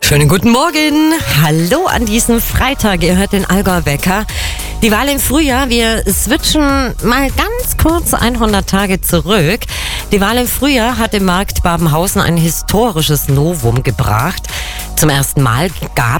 Schönen guten Morgen. Hallo an diesem Freitag. Ihr hört den Allgäu-Wecker. Die Wahl im Frühjahr. Wir switchen mal ganz kurz 100 Tage zurück. Die Wahl im Frühjahr hat im Markt Babenhausen ein historisches Novum gebracht. Zum ersten Mal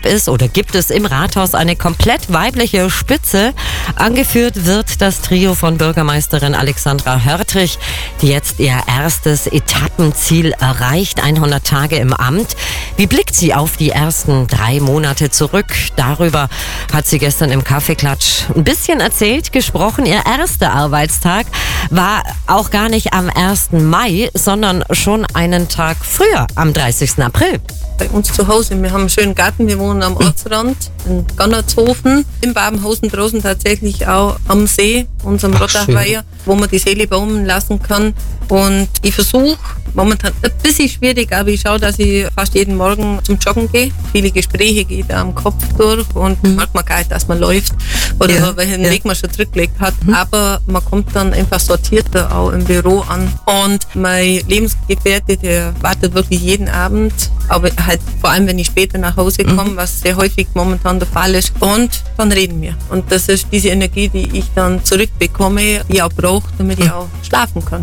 gibt es im Rathaus eine komplett weibliche Spitze. Angeführt wird das Trio von Bürgermeisterin Alexandra Hörtrich, die jetzt ihr erstes Etappenziel erreicht, 100 Tage im Amt. Wie blickt sie auf die ersten 3 Monate zurück? Darüber hat sie gestern im Kaffeeklatsch ein bisschen erzählt, gesprochen. Ihr erster Arbeitstag war auch gar nicht am 1. Mai, sondern schon einen Tag früher, am 30. April. Bei uns zu Hause, wir haben einen schönen Garten, wir wohnen am Ortsrand in Gannertshofen, in Babenhausen draußen tatsächlich auch am See, unserem Rottachweiher, wo man die Seele baumeln lassen kann. Und ich versuche, momentan ein bisschen schwierig, aber ich schaue, dass ich fast jeden Morgen zum Joggen gehe. Viele Gespräche gehen da am Kopf durch und manchmal gar nicht, dass man läuft oder welchen Weg man schon zurückgelegt hat. Aber man kommt dann einfach sortierter auch im Büro an. Und mein Lebensgefährte, der wartet wirklich jeden Abend, aber halt vor allem, wenn ich später nach Hause komme, was sehr häufig momentan der Fall ist. Und dann reden wir. Und das ist diese Energie, die ich dann zurückbekomme, die ich auch brauche, damit ich auch schlafen kann.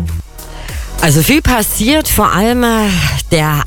Also viel passiert, vor allem der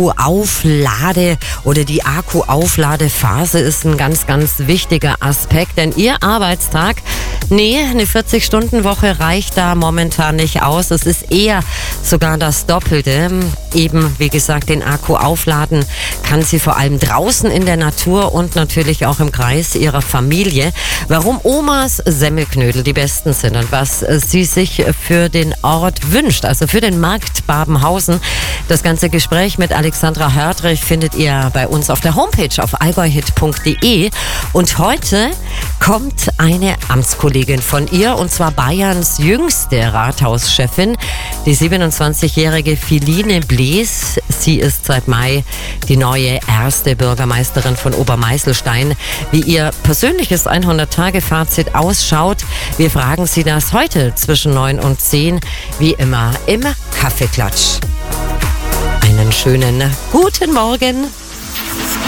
Akku-Auflade oder die Akku-Aufladephase ist ein ganz, ganz wichtiger Aspekt, denn Ihr Arbeitstag, eine 40-Stunden-Woche reicht da momentan nicht aus. Es ist eher sogar das Doppelte. Eben, wie gesagt, den Akku aufladen kann sie vor allem draußen in der Natur und natürlich auch im Kreis ihrer Familie. Warum Omas Semmelknödel die besten sind und was sie sich für den Ort wünscht, also für den Markt Babenhausen. Das ganze Gespräch mit Alexandra Hörtrich findet ihr bei uns auf der Homepage auf allgäuhit.de. Und heute kommt eine Amtskollegin von ihr, und zwar Bayerns jüngste Rathauschefin, die 27-jährige Philine Blees. Sie ist seit Mai die neue erste Bürgermeisterin von Obermeißelstein. Wie ihr persönliches 100-Tage-Fazit ausschaut, wir fragen sie das heute zwischen 9 und 10, wie immer im Kaffeeklatsch. Einen schönen guten Morgen.